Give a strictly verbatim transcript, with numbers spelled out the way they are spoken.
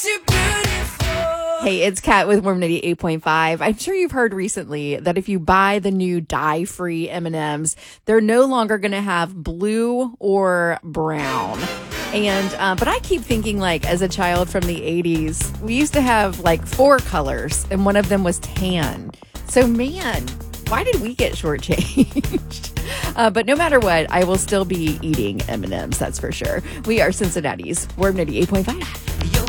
Hey, it's Kat with Warm ninety-eight point five. I'm sure you've heard recently that if you buy the new dye-free M and M's, they're no longer going to have blue or brown. And uh, but I keep thinking, like, as a child from the eighties, we used to have like four colors, and one of them was tan. So, man, why did we get shortchanged? Uh, but no matter what, I will still be eating M and M's, that's for sure. We are Cincinnati's Warm ninety-eight point five.